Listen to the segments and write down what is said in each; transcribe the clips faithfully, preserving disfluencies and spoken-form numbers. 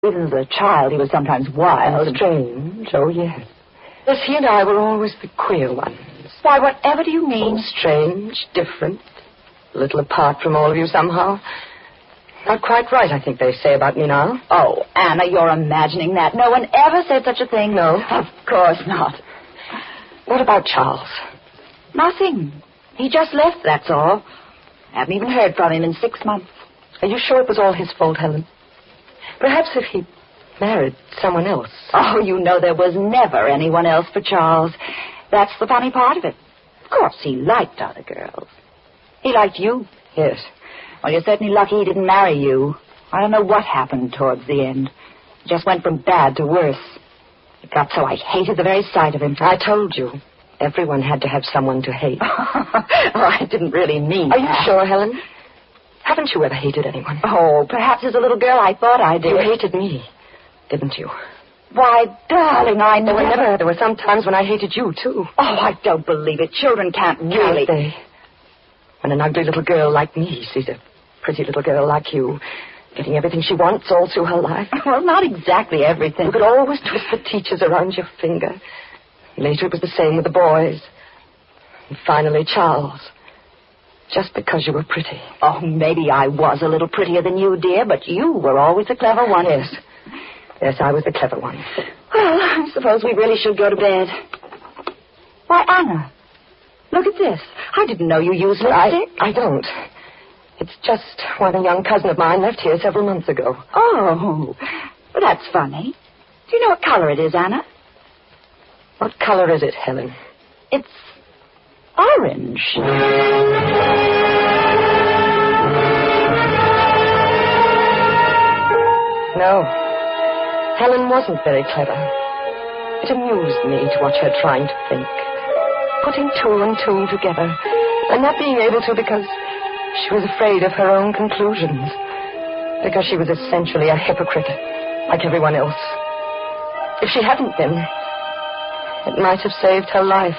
Even as a child, he was sometimes wild. And strange, oh, yes. Yes, he and I were always the queer ones. Why, whatever do you mean? Oh, strange, different, a little apart from all of you somehow. Not quite right, I think they say about me now. Oh, Anna, you're imagining that. No one ever said such a thing. No? Of course not. What about Charles? Nothing. He just left, that's all. Haven't even heard from him in six months. Are you sure it was all his fault, Helen? Perhaps if he married someone else. Oh, you know there was never anyone else for Charles. That's the funny part of it. Of course, he liked other girls. He liked you. Yes. Well, you're certainly lucky he didn't marry you. I don't know what happened towards the end. It just went from bad to worse. It got so I hated the very sight of him. I told you. Everyone had to have someone to hate. Oh, I didn't really mean Are you that. sure, Helen? Haven't you ever hated anyone? Oh, perhaps as a little girl I thought I did. You hated me, didn't you? Why, darling, I There never... were never... There were some times when I hated you, too. Oh, I don't believe it. Children can't really... Can't they? When an ugly little girl like me sees a pretty little girl like you getting everything she wants all through her life. Well, not exactly everything. You could always twist the teachers around your finger. Later it was the same with the boys. And finally, Charles. Just because you were pretty. Oh, maybe I was a little prettier than you, dear, but you were always the clever one. Yes. Yes, I was the clever one. Well, I suppose we really should go to bed. Why, Anna, look at this. I didn't know you used lipstick. I, I don't. It's just one a young cousin of mine left here several months ago. Oh, well, that's funny. Do you know what color it is, Anna? What color is it, Helen? It's orange. No. Helen wasn't very clever. It amused me to watch her trying to think. Putting two and two together. And not being able to because she was afraid of her own conclusions. Because she was essentially a hypocrite, like everyone else. If she hadn't been, it might have saved her life.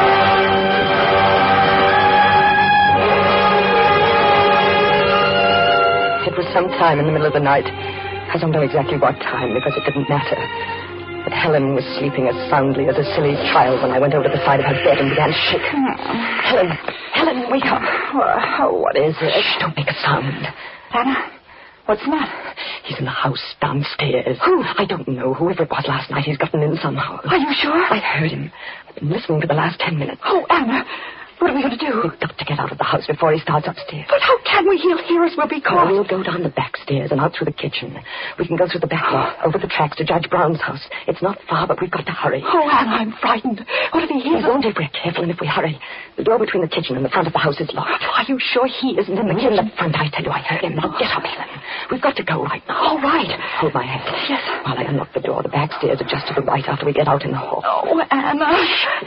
It was sometime in the middle of the night. I don't know exactly what time because it didn't matter. But Helen was sleeping as soundly as a silly child when I went over to the side of her bed and began to shake her. Helen, Helen, wake up. Oh, what is it? Shh, don't make a sound. Anna, what's the matter? He's in the house downstairs. Who? I don't know. Whoever it was last night, he's gotten in somehow. Are you sure? I heard him. I've been listening for the last ten minutes. Oh, Anna, what are we going to do? We've got to get out of the house before he starts upstairs. But how can we? He'll hear us. We'll be caught. Well, we'll go down the back stairs and out through the kitchen. We can go through the back lot, over the tracks to Judge Brown's house. It's not far, but we've got to hurry. Oh, Anna, I'm frightened. What if he hears We won't if we're careful and if we hurry. The door between the kitchen and the front of the house is locked. Are you sure he isn't in the In kitchen? the front, I tell you, I heard him. Now, get up, Helen. We've got to go right now. All right. Hold my hand. Yes. While I unlock the door, the back stairs are just to the right after we get out in the hall. Oh, Anna.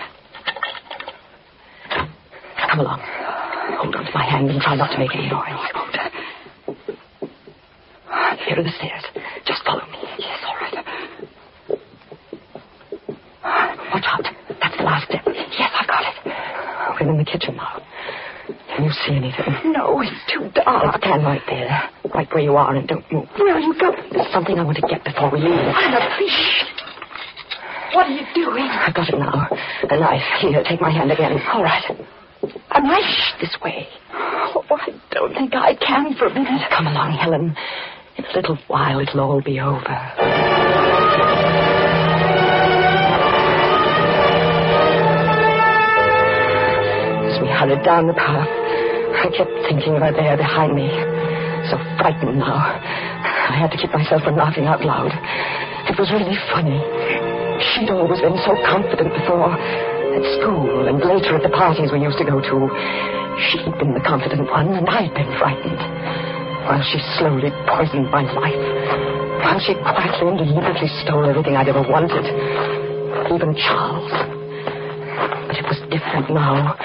Come along. Hold on to my hand and try not to make any noise. I won't. Here are the stairs. Just follow me. Yes, all right. Watch out. That's the last step. Yes, I've got it. We're in the kitchen now. Can you see anything? No, it's too dark. Stand right there. Right where you are and don't move. Where are you going? There's something I want to get before we leave. Anna, please. What are you doing? I've got it now. A knife. Here, take my hand again. All right. A knife this way. Oh, I don't think I can for a minute. Come along, Helen. In a little while, it'll all be over. As we hurried down the path, I kept thinking of her there behind me. So frightened now. I had to keep myself from laughing out loud. It was really funny. She'd always been so confident before. At school and later at the parties we used to go to. She'd been the confident one and I'd been frightened. While she slowly poisoned my life. While she quietly and deliberately stole everything I'd ever wanted. Even Charles. But it was different now.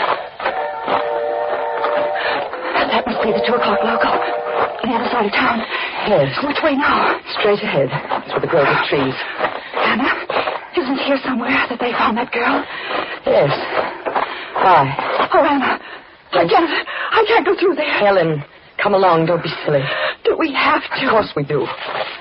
That must be the two o'clock local. On the other side of town. Yes. Which way now? Straight ahead. Through the grove of trees. Anna, isn't it here somewhere that they found that girl? Yes. Why? Oh, Anna, I can't, I can't go through there. Helen, come along. Don't be silly. Do we have to? Of course we do.